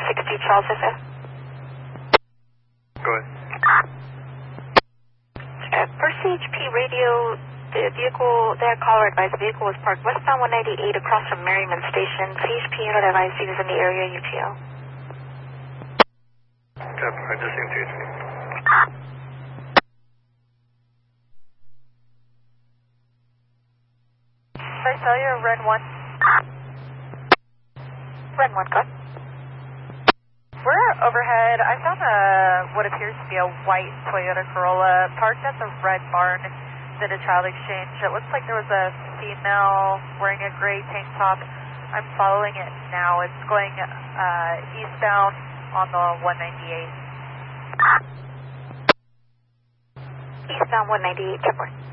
160 Charles Ave. Go ahead. Per CHP radio, the vehicle, that caller advised the vehicle was parked westbound 198 across from Merriman Station. CHP unit advised he was in the area, UTL. Yep, I just seen CHP. I saw you, Red 1. Red 1, go ahead. We're overhead. I found what appears to be a white Toyota Corolla parked at the red barn. Did a child exchange. It looks like there was a female wearing a gray tank top. I'm following it now. It's going eastbound on the 198. Eastbound 198, check point.